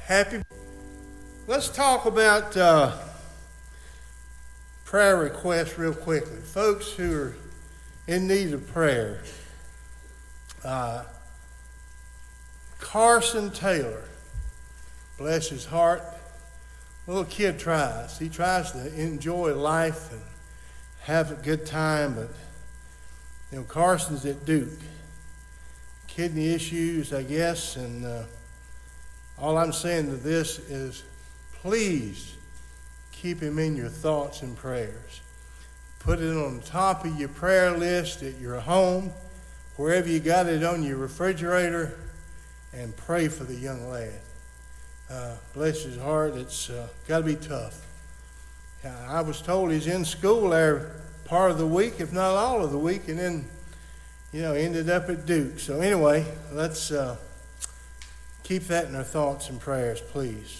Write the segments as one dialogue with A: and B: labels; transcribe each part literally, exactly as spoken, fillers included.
A: Happy. Let's talk about uh, prayer requests real quickly. Folks who are in need of prayer. Uh, Carson Taylor, bless his heart. Little kid tries. He tries to enjoy life and have a good time, but you know, Carson's at Duke. Kidney issues, I guess, and uh, all I'm saying to this is please keep him in your thoughts and prayers. Put it on the top of your prayer list at your home, wherever you got it on your refrigerator, and pray for the young lad. Uh, bless his heart, it's uh, got to be tough. Uh, I was told he's in school there part of the week, if not all of the week, and then, you know, ended up at Duke. So anyway, let's uh, keep that in our thoughts and prayers, please.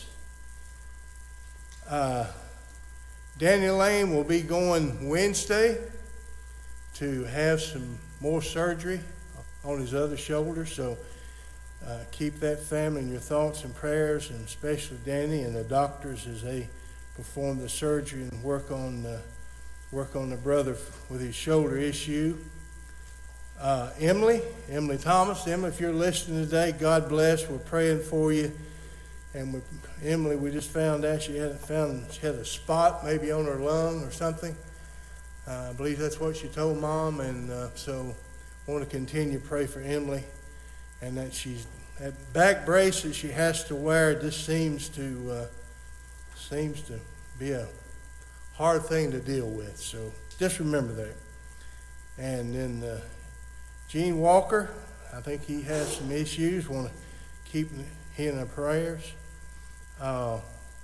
A: Uh, Danny Lane will be going Wednesday to have some more surgery on his other shoulder, so uh, keep that family in your thoughts and prayers, and especially Danny and the doctors as they perform the surgery and work on uh, work on the brother with his shoulder issue. Uh, Emily, Emily Thomas, Emily, if you're listening today, God bless. We're praying for you. And with Emily, we just found out she had found she had a spot maybe on her lung or something. Uh, I believe that's what she told Mom, and uh, so I want to continue to pray for Emily, and that she's that back brace that she has to wear. This seems to uh, seems to be a hard thing to deal with. So just remember that. And then uh, Gene Walker, I think he has some issues. Want to keep him in our prayers. Uh,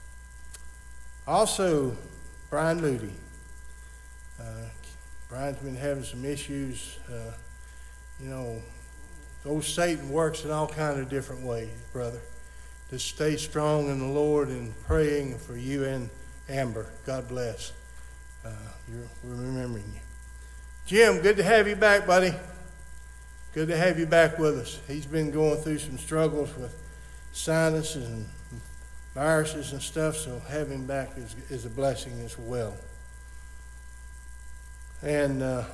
A: also, Brian Moody. Uh, Brian's been having some issues. Uh, you know, old Satan works in all kinds of different ways, brother. Just stay strong in the Lord and praying for you and Amber. God bless. Uh, you're, we're remembering you. Jim, good to have you back, buddy. Good to have you back with us. He's been going through some struggles with sinuses and viruses and stuff, so having him back is, is a blessing as well. And uh,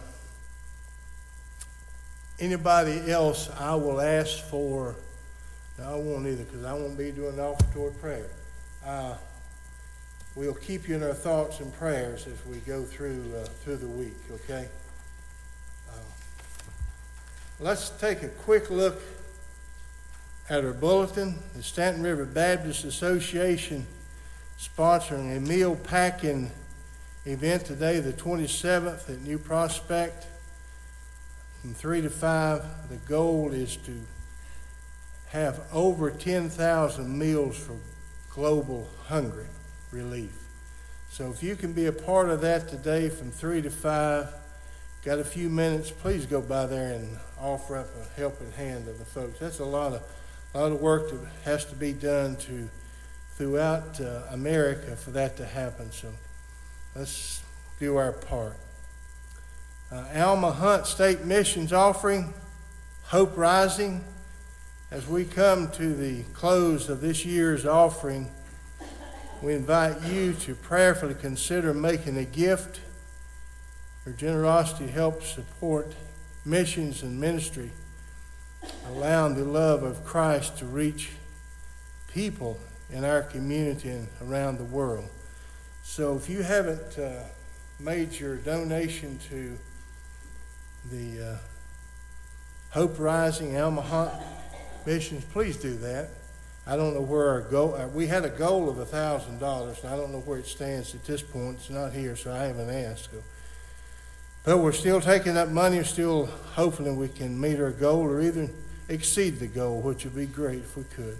A: anybody else, I will ask for, no, I won't either, because I won't be doing the offertory prayer. Uh, we'll keep you in our thoughts and prayers as we go through uh, through the week, okay? Uh, let's take a quick look at our bulletin. The Stanton River Baptist Association sponsoring a meal packing event today, the twenty-seventh at New Prospect from three to five. The goal is to have over ten thousand meals for global hunger relief. So if you can be a part of that today from three to five, got a few minutes, please go by there and offer up a helping hand to the folks. That's a lot of A lot of work that has to be done to throughout uh, America for that to happen. So let's do our part. Uh, Alma Hunt State Missions offering, Hope Rising. As we come to the close of this year's offering, we invite you to prayerfully consider making a gift. Your generosity helps support missions and ministry, allowing the love of Christ to reach people in our community and around the world. So if you haven't uh, made your donation to the uh, Hope Rising Alma Hunt Missions, please do that. I don't know where our goal, uh, we had a goal of one thousand dollars, and I don't know where it stands at this point. It's not here, so I haven't asked. So. But we're still taking up money, still hoping we can meet our goal or even exceed the goal, which would be great if we could.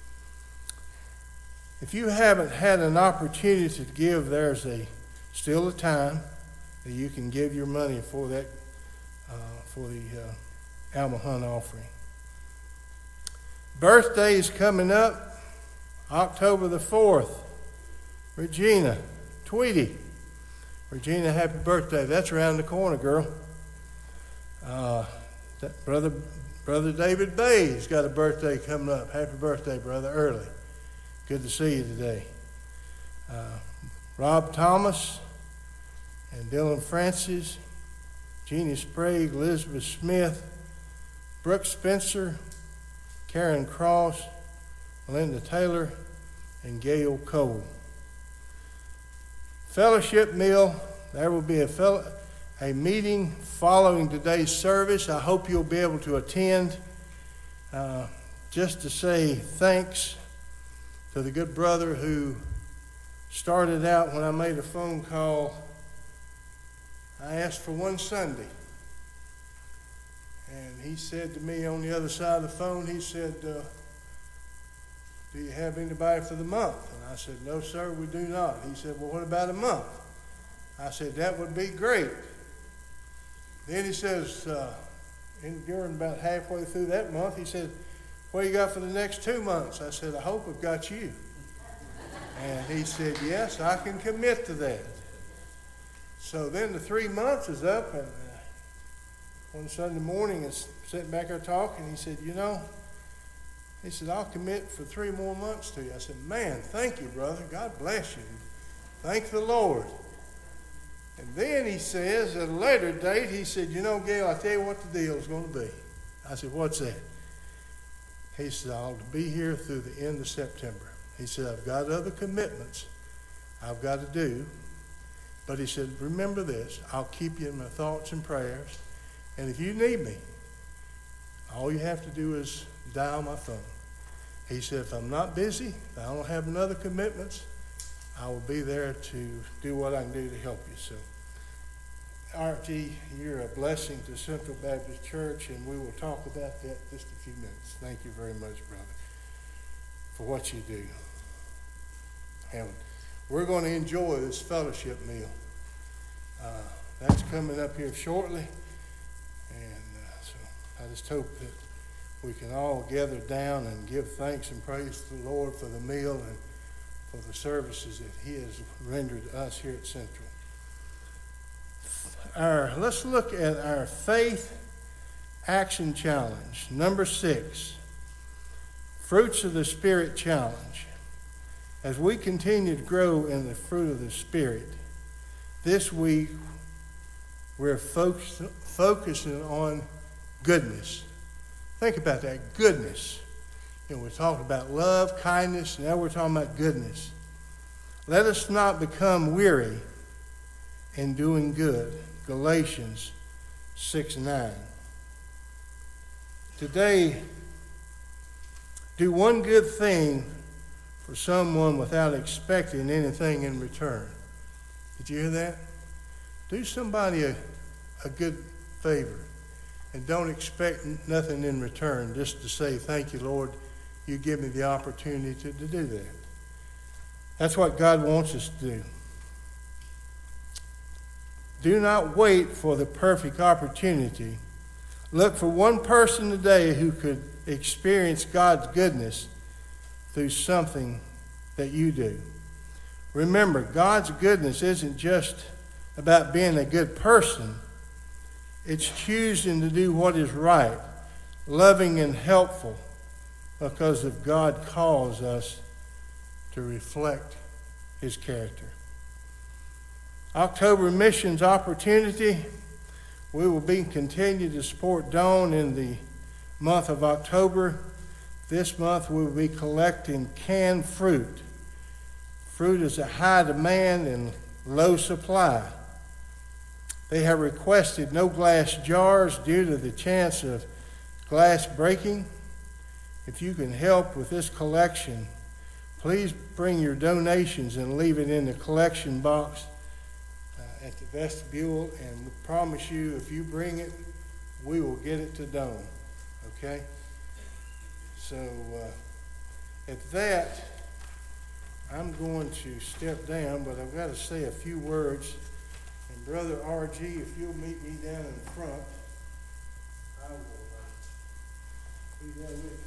A: If you haven't had an opportunity to give, there's a still a time that you can give your money for that, uh, for the uh, Alma Hunt offering. Birthday is coming up, October the fourth. Regina Tweedy. Regina, happy birthday. That's around the corner, girl. Uh, that brother, brother David Bay's got a birthday coming up. Happy birthday, brother, early. Good to see you today. Uh, Rob Thomas and Dylan Francis, Jeannie Sprague, Elizabeth Smith, Brooke Spencer, Karen Cross, Melinda Taylor, and Gail Cole. Fellowship meal, there will be a, fel- a meeting following today's service. I hope you'll be able to attend uh, just to say thanks to the good brother who started out when I made a phone call. I asked for one Sunday. And he said to me on the other side of the phone, he said, uh, do you have anybody for the month? And I said, no, sir, we do not. He said, well, what about a month? I said, that would be great. Then he says, uh, in, during about halfway through that month, he said, what you got for the next two months? I said, I hope I've got you. And he said, yes, I can commit to that. So then the three months is up, and uh, one Sunday morning, I was sitting back there talking, he said, you know, he said, I'll commit for three more months to you. I said, man, thank you, brother. God bless you. Thank the Lord. And then he says, at a later date, he said, you know, Gail, I tell you what the deal is going to be. I said, what's that? He said, I'll be here through the end of September. He said, I've got other commitments I've got to do. But he said, remember this, I'll keep you in my thoughts and prayers. And if you need me, all you have to do is dial my phone. He said, if I'm not busy, if I don't have other commitments, I will be there to do what I can do to help you. So, R T, you're a blessing to Central Baptist Church, and we will talk about that just a few minutes. Thank you very much, brother, for what you do. And we're going to enjoy this fellowship meal. Uh, that's coming up here shortly. And uh, so I just hope that we can all gather down and give thanks and praise to the Lord for the meal and for the services that he has rendered us here at Central. Our, let's look at our Faith Action Challenge, number six, Fruits of the Spirit Challenge. As we continue to grow in the fruit of the Spirit, this week we're focus, focusing on goodness. Think about that, goodness. You know, we're talking about love, kindness, now we're talking about goodness. Let us not become weary in doing good. Galatians six nine. Today, do one good thing for someone without expecting anything in return. Did you hear that? Do somebody a, a good favor and don't expect nothing in return, just to say, thank you, Lord, you give me the opportunity to, to do that. That's what God wants us to do. Do not wait for the perfect opportunity. Look for one person today who could experience God's goodness through something that you do. Remember, God's goodness isn't just about being a good person. It's choosing to do what is right, loving and helpful, because of God calls us to reflect his character. October missions opportunity. We will be continue to support Dawn in the month of October. This month we will be collecting canned fruit. Fruit is a high demand and low supply. They have requested no glass jars due to the chance of glass breaking. If you can help with this collection, please bring your donations and leave it in the collection box uh, at the vestibule, and we promise you if you bring it, we will get it to Dawn. Okay? So uh, at that, I'm going to step down, but I've got to say a few words. And Brother R G, if you'll meet me down in the front, I will uh, be down with you.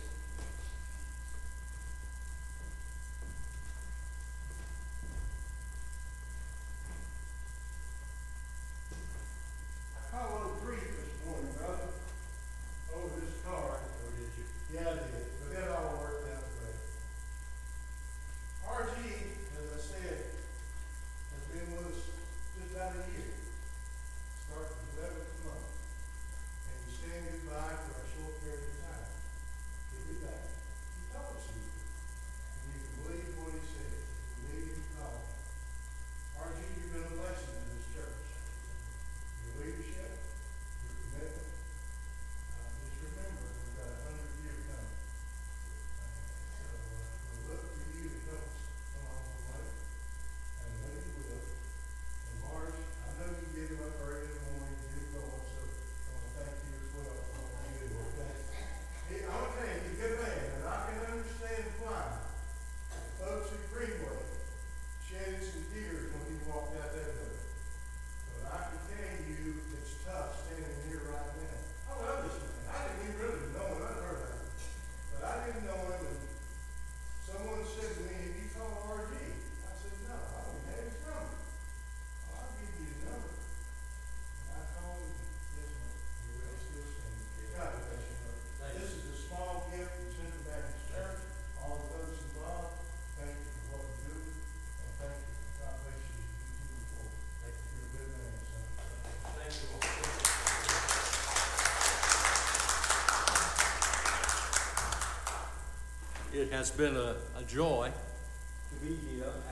B: it has been a, a joy
C: to be here